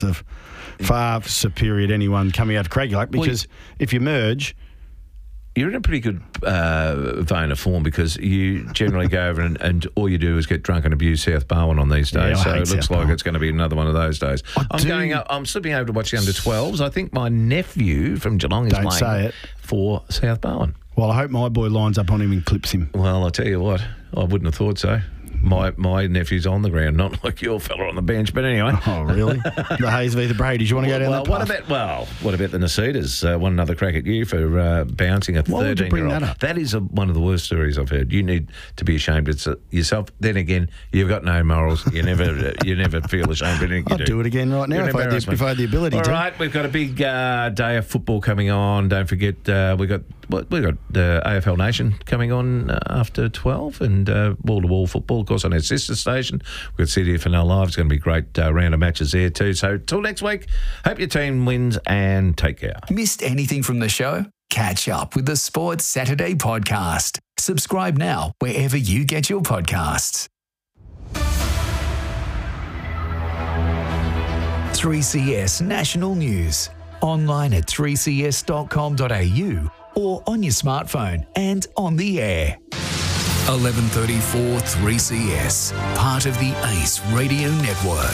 far superior to anyone coming out of Craigielock, because if you merge... You're in a pretty good vein of form, because you generally go over and all you do is get drunk and abuse South Barwon on these days. Yeah, so it looks like it's going to be another one of those days. I'm slipping over to watch the under-12s. I think my nephew from Geelong is playing for South Barwon. Well, I hope my boy lines up on him and clips him. Well, I'll tell you what, I wouldn't have thought so. My nephew's on the ground, not like your fella on the bench. But anyway. Oh, really? The Hayes v. the Brady's. You want to go down that path? What about the Nasitas? One another crack at you for bouncing a 13-year-old. Why would you bring that up? That is one of the worst stories I've heard. You need to be ashamed of yourself. Then again, you've got no morals. You never feel ashamed of anything you do. I'd do it again right now if I had the ability to. All right, we've got a big day of football coming on. Don't forget, we've got AFL Nation coming on after 12, and wall-to-wall football, of course, on our sister station. We've got CDFNL Live. It's going to be a great round of matches there too. So till next week, hope your team wins and take care. Missed anything from the show? Catch up with the Sports Saturday podcast. Subscribe now wherever you get your podcasts. 3CS National News. Online at 3cs.com.au or on your smartphone and on the air. 1134 3CS, part of the ACE Radio Network.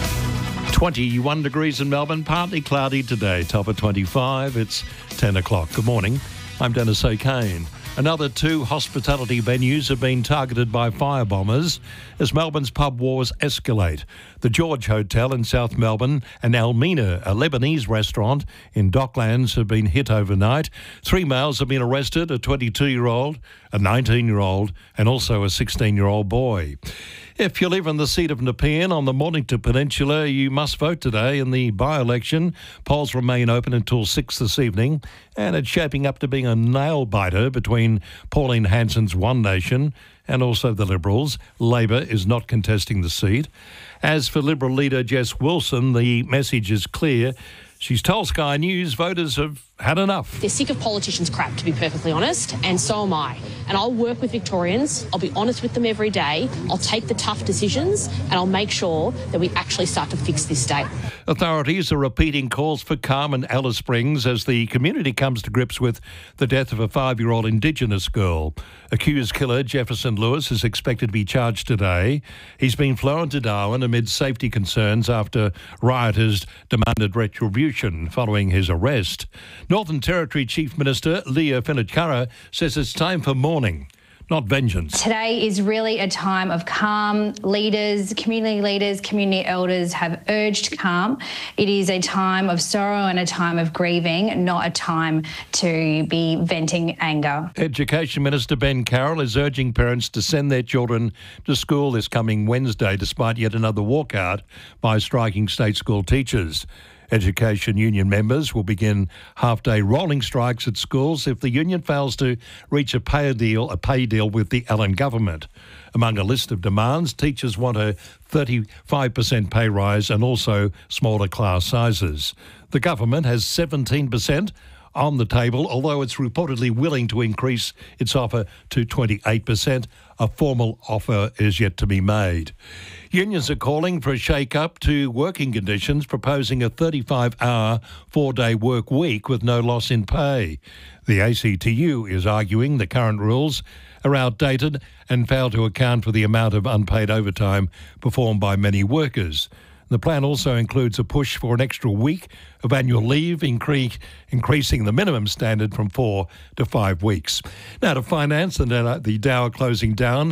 21 degrees in Melbourne, partly cloudy today, top of 25. It's 10 o'clock. Good morning. I'm Dennis O'Kane. Another 2 hospitality venues have been targeted by firebombers as Melbourne's pub wars escalate. The George Hotel in South Melbourne and Almina, a Lebanese restaurant in Docklands, have been hit overnight. 3 males have been arrested, a 22-year-old, a 19-year-old and also a 16-year-old boy. If you live in the seat of Nepean on the Mornington Peninsula, you must vote today in the by-election. Polls remain open until 6 this evening, and it's shaping up to being a nail-biter between Pauline Hanson's One Nation and also the Liberals. Labor is not contesting the seat. As for Liberal leader Jess Wilson, the message is clear. She's told Sky News voters have had enough. They're sick of politicians' crap, to be perfectly honest, and so am I. And I'll work with Victorians. I'll be honest with them every day. I'll take the tough decisions and I'll make sure that we actually start to fix this state. Authorities are repeating calls for calm in Alice Springs as the community comes to grips with the death of a 5-year-old Indigenous girl. Accused killer Jefferson Lewis is expected to be charged today. He's been flown to Darwin amid safety concerns after rioters demanded retribution following his arrest. Northern Territory Chief Minister Leah Finnichara says it's time for mourning, not vengeance. Today is really a time of calm. Leaders, community elders have urged calm. It is a time of sorrow and a time of grieving, not a time to be venting anger. Education Minister Ben Carroll is urging parents to send their children to school this coming Wednesday, despite yet another walkout by striking state school teachers. Education union members will begin half-day rolling strikes at schools if the union fails to reach a pay deal with the Allen government. Among a list of demands, teachers want a 35% pay rise and also smaller class sizes. The government has 17% on the table, although it's reportedly willing to increase its offer to 28%. A formal offer is yet to be made. Unions are calling for a shake-up to working conditions, proposing a 35-hour, 4-day work week with no loss in pay. The ACTU is arguing the current rules are outdated and fail to account for the amount of unpaid overtime performed by many workers. The plan also includes a push for an extra week of annual leave, increasing the minimum standard from 4 to 5 weeks. Now to finance, the Dow closing down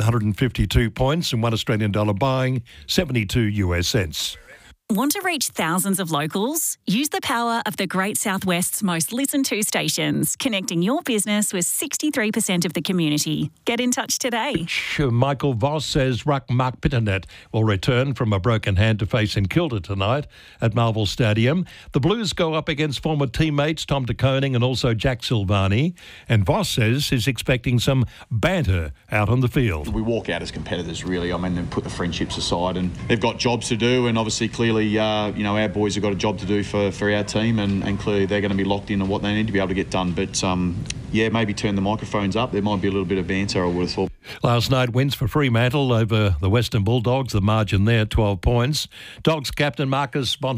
152 points and $1 buying 72 US cents. Want to reach thousands of locals? Use the power of the Great Southwest's most listened to stations, connecting your business with 63% of the community. Get in touch today. Michael Voss says ruck Mark Pitternet will return from a broken hand to face St Kilda tonight at Marvel Stadium. The Blues go up against former teammates Tom de Koning and also Jack Silvani. And Voss says he's expecting some banter out on the field. We walk out as competitors, really. I mean, they put the friendships aside and they've got jobs to do, and obviously clearly our boys have got a job to do for our team, and clearly they're going to be locked into what they need to be able to get done. But yeah, maybe turn the microphones up. There might be a little bit of banter, I would have thought. Last night, wins for Fremantle over the Western Bulldogs. The margin there, 12 points. Dogs captain Marcus